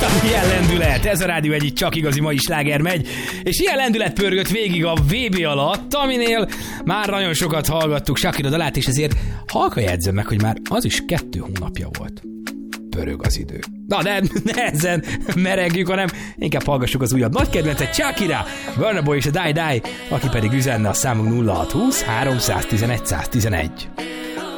Ilyen lendület, ez a rádió egyik csak igazi mai sláger megy, és ilyen lendület pörgött végig a VB alatt, aminél már nagyon sokat hallgattuk Shakira dalát, és ezért halka jegyzem meg, hogy már az is 2 hónapja volt. Pörög az idő. Na de ne ezen meregjük, hanem inkább hallgassuk az újabb nagy kedvencet, Shakira, Burna Boy és a Die Die, aki pedig üzenne a számunk 0620 311 111.